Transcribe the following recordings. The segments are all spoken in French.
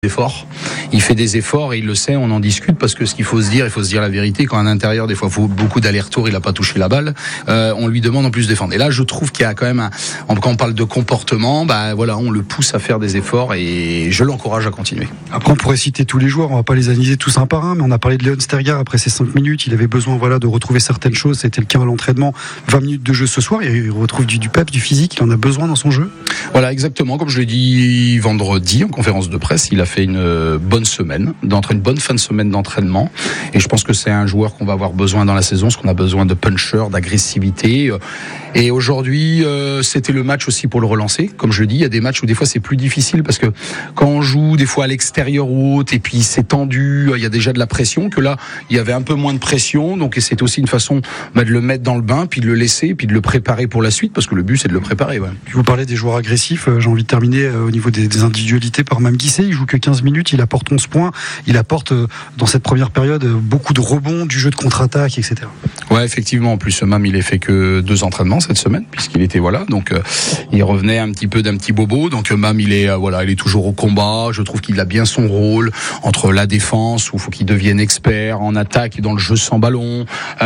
efforts. Il fait des efforts et il le sait, on en discute parce que ce qu'il faut se dire, il faut se dire la vérité. Quand à l'intérieur, des fois, il faut beaucoup d'allers-retours, il n'a pas touché la balle. On lui demande en plus de défendre. Et là, je trouve qu'il y a quand même quand on parle de comportement, on le pousse à faire des efforts et je l'encourage à continuer. Après, on pourrait citer tous les joueurs, on va pas les analyser tous un par un, mais on a parlé de Léon Stergaard après ces 5 minutes. Il avait besoin, de retrouver certaines choses. C'était le cas à l'entraînement. 20 minutes de jeu ce soir. Il retrouve du peps, du physique. Il en a besoin dans son jeu. Voilà, exactement. Comme je l'ai dit vendredi en conférence de presse, il a fait une bonne semaine, une bonne fin de semaine d'entraînement. Et je pense que c'est un joueur qu'on va avoir besoin dans la saison, parce qu'on a besoin de puncher, d'agressivité. Et aujourd'hui, c'était le match aussi pour le relancer. Comme je le dis, il y a des matchs où des fois c'est plus difficile parce que quand on joue des fois à l'extérieur ou autre, et puis c'est tendu, il y a déjà de la pression, que là, il y avait un peu moins de pression. Donc c'est aussi une façon de le mettre dans le bain, puis de le laisser, puis de le préparer pour la suite, parce que le but c'est de le préparer. Ouais. Vous parlez des joueurs agressifs, j'ai envie de terminer au niveau des individualités par Mame Guissé. Il joue que 15 minutes, il apporte 11 points, il apporte dans cette première période beaucoup de rebonds, du jeu de contre-attaque, etc. Ouais, effectivement, en plus Mame il a fait que 2 entraînements cette semaine, puisqu'il était donc il revenait un petit peu d'un petit bobo, donc Mame il est toujours au combat. Je trouve qu'il a bien son rôle entre la défense où il faut qu'il devienne expert en attaque et dans le jeu sans ballon.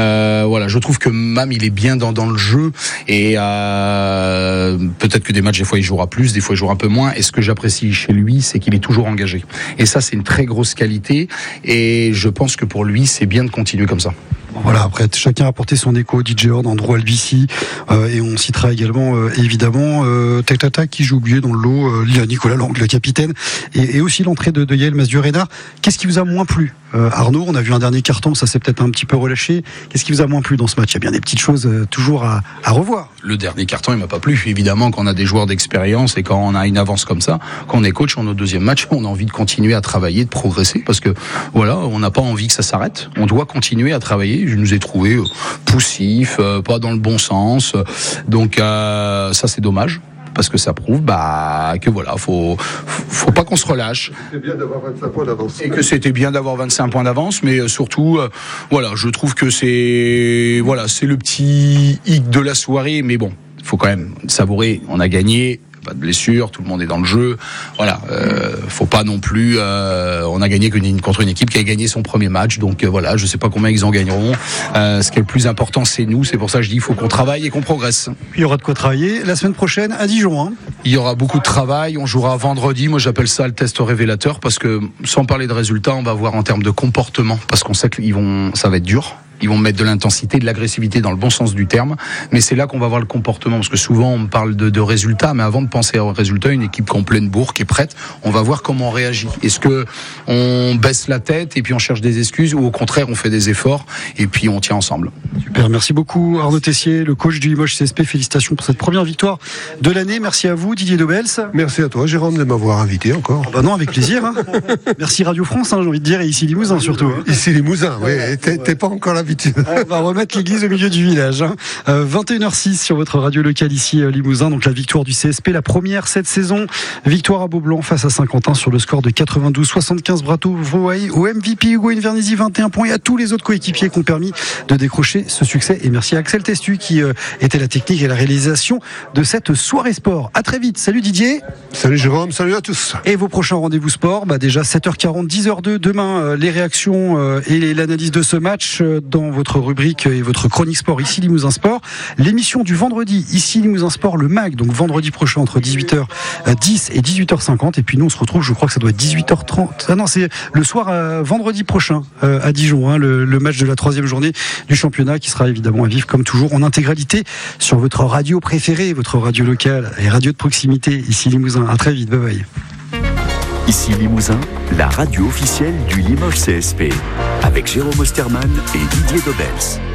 Je trouve que Mame il est bien dans le jeu et peut-être que des matchs des fois il jouera plus, des fois il jouera un peu moins. Et ce que j'apprécie chez lui, c'est qu'il est toujours engagé. Et ça, c'est une très grosse qualité. Et je pense que pour lui, c'est bien de continuer comme ça. Voilà, après chacun a apporté son écho, DJ Horde, Andrew Albici, et on citera également évidemment Tata qui joue oublié dans le lot, Nicolas Lang, le capitaine, et aussi l'entrée de Yael Masdurena. Qu'est-ce qui vous a moins plu, Arnaud? On a vu un dernier carton, ça s'est peut-être un petit peu relâché. Qu'est-ce qui vous a moins plu dans ce match? Il y a bien des petites choses toujours à revoir. Le dernier carton, il m'a pas plu. Évidemment, quand on a des joueurs d'expérience et quand on a une avance comme ça, quand on est coach en au deuxième match, on a envie de continuer à travailler, de progresser, parce que on n'a pas envie que ça s'arrête. On doit continuer à travailler. Je nous ai trouvé poussif, pas dans le bon sens. Donc ça, c'est dommage. Parce que ça prouve que faut pas qu'on se relâche. C'était bien d'avoir 25 points d'avance. Et que c'était bien d'avoir 25 points d'avance, mais surtout, je trouve que c'est le petit hic de la soirée. Mais bon, il faut quand même savourer. On a gagné. Pas de blessure, tout le monde est dans le jeu. Faut pas non plus. On a gagné contre une équipe qui a gagné son premier match, donc je sais pas combien ils en gagneront. Ce qui est le plus important, c'est nous. C'est pour ça que je dis, il faut qu'on travaille et qu'on progresse. Il y aura de quoi travailler la semaine prochaine à Dijon. Il y aura beaucoup de travail. On jouera vendredi. Moi, j'appelle ça le test révélateur parce que sans parler de résultats, on va voir en termes de comportement, parce qu'on sait ça va être dur. Ils vont mettre de l'intensité, de l'agressivité dans le bon sens du terme. Mais c'est là qu'on va voir le comportement. Parce que souvent, on parle de résultats. Mais avant de penser aux résultats, une équipe qui est en pleine bourre, qui est prête, on va voir comment on réagit. Est-ce que on baisse la tête et puis on cherche des excuses, ou au contraire, on fait des efforts et puis on tient ensemble? Super. Merci beaucoup, Arnaud Tessier, le coach du Limoges CSP. Félicitations pour cette première victoire de l'année. Merci à vous, Didier Dobels. Merci à toi, Jérôme, de m'avoir invité encore. Non, avec plaisir. Merci Radio France, j'ai envie de dire, et ici Limousin surtout. Ici Limousin, oui. T'es pas encore l'habitude. On va remettre l'église au milieu du village. 21h06 sur votre radio locale ici Limousin. Donc la victoire du CSP, la première cette saison. Victoire à Beaublanc face à Saint-Quentin sur le score de 92-75. Bravo au MVP Hugo Invernizzi, 21 points, et à tous les autres coéquipiers qui ont permis de décrocher ce succès. Et merci à Axel Testu qui était la technique et la réalisation de cette soirée sport. À très vite. Salut Didier. Salut Jérôme, salut à tous. Et vos prochains rendez-vous sport, déjà 7h40, 10h02. Demain, les réactions et l'analyse de ce match dans votre rubrique et votre chronique sport ici Limousin Sport. L'émission du vendredi ici Limousin Sport, le MAG, donc vendredi prochain entre 18h10 et 18h50. Et puis nous on se retrouve, je crois que ça doit être 18h30. Ah non, c'est le soir vendredi prochain à Dijon, le match de la 3e journée du championnat qui sera évidemment à vivre comme toujours en intégralité sur votre radio préférée, votre radio locale et radio de proximité ici Limousin. À très vite, bye bye. Ici Limousin, la radio officielle du Limoges CSP, avec Jérôme Osterman et Didier Dobels.